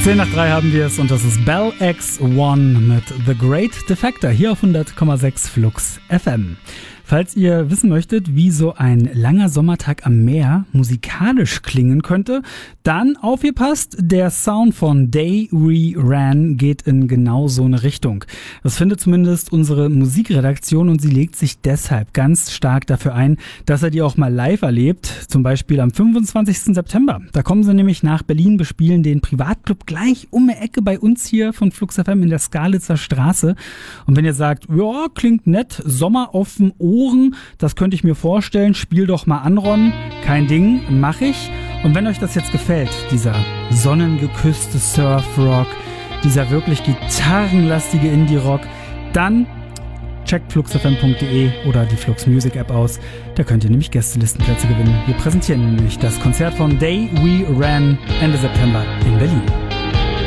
10:03 haben wir es und das ist Bell X1 mit The Great Defector hier auf 100,6 Flux FM. Falls ihr wissen möchtet, wie so ein langer Sommertag am Meer musikalisch klingen könnte, dann aufgepasst, der Sound von Day We Ran geht in genau so eine Richtung. Das findet zumindest unsere Musikredaktion und sie legt sich deshalb ganz stark dafür ein, dass er die auch mal live erlebt, zum Beispiel am 25. September. Da kommen sie nämlich nach Berlin, bespielen den Privatclub gleich um die Ecke bei uns hier von Flux FM in der Skalitzer Straße. Und wenn ihr sagt, ja, klingt nett, Sommer auf dem Ohren, das könnte ich mir vorstellen, spiel doch mal an, Ron. Kein Ding, mach ich. Und wenn euch das jetzt gefällt, dieser sonnengeküsste Surfrock, dieser wirklich gitarrenlastige Indie-Rock, dann checkt fluxfm.de oder die Flux Music App aus. Da könnt ihr nämlich Gästelistenplätze gewinnen. Wir präsentieren nämlich das Konzert von Day We Ran Ende September in Berlin.